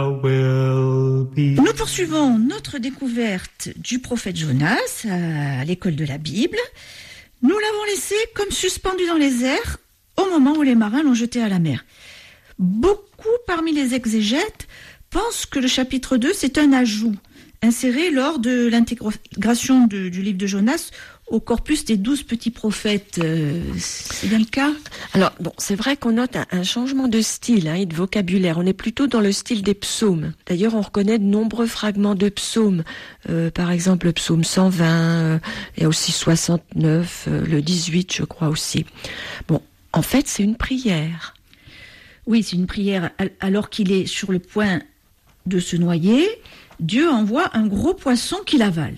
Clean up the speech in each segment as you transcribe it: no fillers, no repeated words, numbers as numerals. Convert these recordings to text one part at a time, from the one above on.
Nous poursuivons notre découverte du prophète Jonas à l'école de la Bible. Nous l'avons laissé comme suspendu dans les airs au moment où les marins l'ont jeté à la mer. Beaucoup parmi les exégètes pensent que le chapitre 2, c'est un ajout inséré lors de l'intégration du livre de Jonas au corpus des 12 petits prophètes. C'est bien le cas ? Alors, bon, c'est vrai qu'on note un changement de style et de vocabulaire. On est plutôt dans le style des psaumes. D'ailleurs, on reconnaît de nombreux fragments de psaumes. Par exemple, le psaume 120, et aussi 69, le 18, je crois aussi. Bon, en fait, c'est une prière. Oui, c'est une prière. Alors qu'il est sur le point de se noyer, Dieu envoie un gros poisson qui l'avale.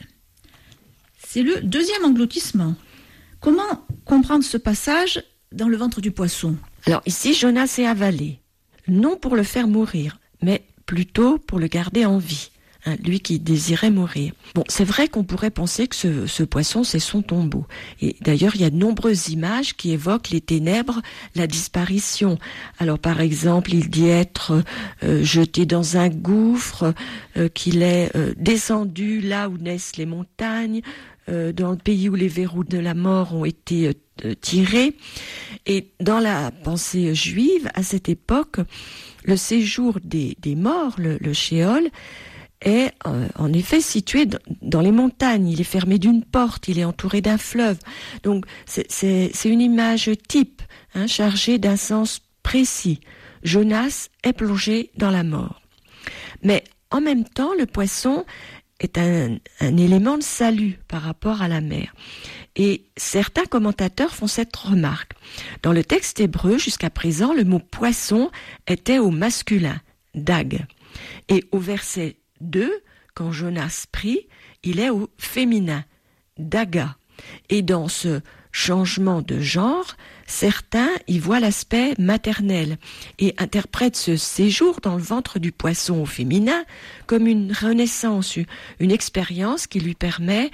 C'est le deuxième engloutissement. Comment comprendre ce passage dans le ventre du poisson ? Alors ici, Jonas est avalé, non pour le faire mourir, mais plutôt pour le garder en vie, lui qui désirait mourir. Bon, c'est vrai qu'on pourrait penser que ce poisson, c'est son tombeau. Et d'ailleurs, il y a de nombreuses images qui évoquent les ténèbres, la disparition. Alors par exemple, il dit être jeté dans un gouffre, qu'il est descendu là où naissent les montagnes, dans le pays où les verrous de la mort ont été tirés. Et dans la pensée juive, à cette époque, le séjour des morts, le Sheol, est en effet situé dans les montagnes. Il est fermé d'une porte, il est entouré d'un fleuve. Donc c'est une image type, chargée d'un sens précis. Jonas est plongé dans la mort. Mais en même temps, le poisson est un élément de salut par rapport à la mer. Et certains commentateurs font cette remarque. Dans le texte hébreu, jusqu'à présent, le mot poisson était au masculin, dag. Et au verset 2, quand Jonas prie, il est au féminin, daga. Et dans ce changement de genre, certains y voient l'aspect maternel et interprètent ce séjour dans le ventre du poisson au féminin comme une renaissance, une expérience qui lui permet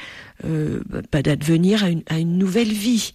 d'advenir à une nouvelle vie.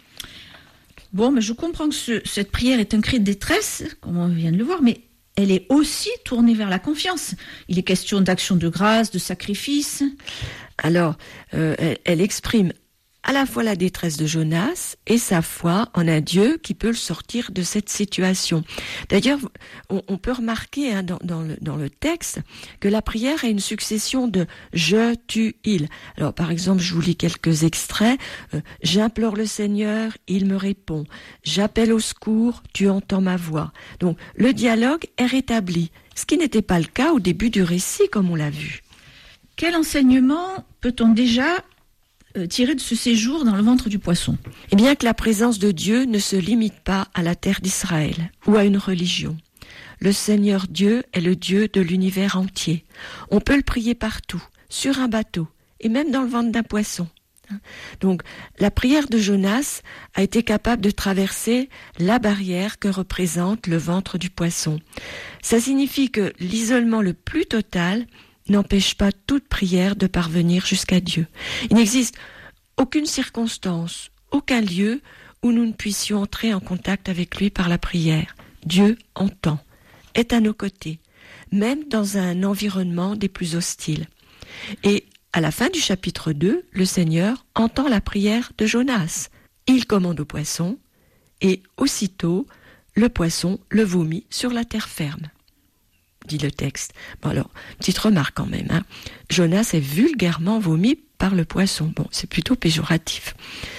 Bon, mais je comprends que cette prière est un cri de détresse, comme on vient de le voir, mais elle est aussi tournée vers la confiance. Il est question d'action de grâce, de sacrifice. Alors, elle exprime à la fois la détresse de Jonas et sa foi en un Dieu qui peut le sortir de cette situation. D'ailleurs, on peut remarquer dans le texte que la prière est une succession de « je »,« tu »,« il ». Alors, par exemple, je vous lis quelques extraits. « J'implore le Seigneur, il me répond. J'appelle au secours, tu entends ma voix. » Donc, le dialogue est rétabli, ce qui n'était pas le cas au début du récit, comme on l'a vu. Quel enseignement peut-on déjà tirer de ce séjour dans le ventre du poisson ? Eh bien que la présence de Dieu ne se limite pas à la terre d'Israël ou à une religion. Le Seigneur Dieu est le Dieu de l'univers entier. On peut le prier partout, sur un bateau et même dans le ventre d'un poisson. Donc la prière de Jonas a été capable de traverser la barrière que représente le ventre du poisson. Ça signifie que l'isolement le plus total n'empêche pas toute prière de parvenir jusqu'à Dieu. Il n'existe aucune circonstance, aucun lieu où nous ne puissions entrer en contact avec lui par la prière. Dieu entend, est à nos côtés, même dans un environnement des plus hostiles. Et à la fin du chapitre 2, le Seigneur entend la prière de Jonas. Il commande au poisson et aussitôt, le poisson le vomit sur la terre ferme, dit le texte. Bon alors, petite remarque quand même, Jonas est vulgairement vomi par le poisson. Bon, c'est plutôt péjoratif.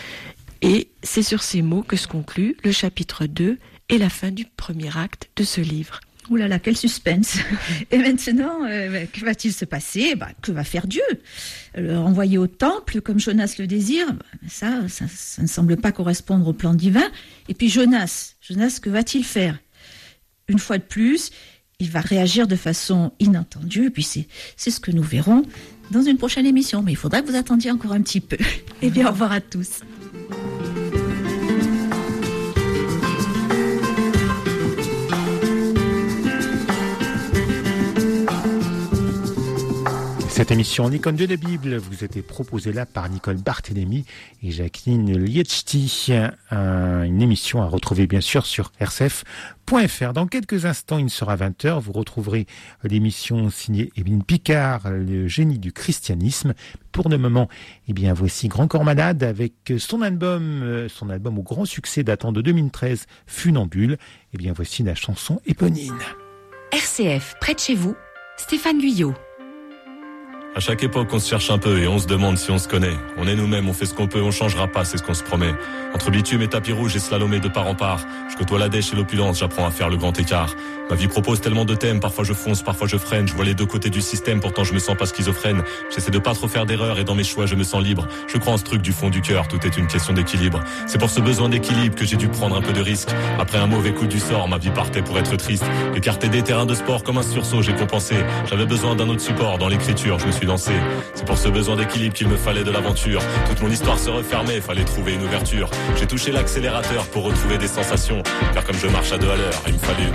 Et c'est sur ces mots que se conclut le chapitre 2 et la fin du premier acte de ce livre. Ouh là là, quel suspense. Et maintenant, que va-t-il se passer ? Que va faire Dieu ? Le renvoyer au temple, comme Jonas le désire, ça ne semble pas correspondre au plan divin. Et puis Jonas, que va-t-il faire ? Une fois de plus, il va réagir de façon inattendue, et puis c'est ce que nous verrons dans une prochaine émission. Mais il faudra que vous attendiez encore un petit peu. Eh bien, au revoir à tous. Cette émission en icône de la Bible vous était proposée là par Nicole Barthélémy et Jacqueline Liechti. Une émission à retrouver bien sûr sur rcf.fr. Dans quelques instants, il sera 20h. Vous retrouverez l'émission signée Evelyne Picard, le génie du christianisme. Pour le moment, voici Grand Corps Malade avec son album au grand succès datant de 2013, Funambule. Voici la chanson éponyme. RCF, près de chez vous, Stéphane Guyot. À chaque époque, on se cherche un peu et on se demande si on se connaît. On est nous-mêmes, on fait ce qu'on peut, on changera pas, c'est ce qu'on se promet. Entre bitume et tapis rouge et slalomé de part en part, je côtoie la dèche et l'opulence, j'apprends à faire le grand écart. Ma vie propose tellement de thèmes, parfois je fonce, parfois je freine. Je vois les deux côtés du système, pourtant je me sens pas schizophrène. J'essaie de pas trop faire d'erreurs et dans mes choix je me sens libre. Je crois en ce truc du fond du cœur, tout est une question d'équilibre. C'est pour ce besoin d'équilibre que j'ai dû prendre un peu de risque. Après un mauvais coup du sort, ma vie partait pour être triste. Écarté des terrains de sport comme un sursaut, j'ai compensé. J'avais besoin d'un autre support, dans l'écriture je me suis lancé. C'est pour ce besoin d'équilibre qu'il me fallait de l'aventure. Toute mon histoire se refermait, fallait trouver une ouverture. J'ai touché l'accélérateur pour retrouver des sensations. Car comme je marche à 2 à l'heure, il me fallait une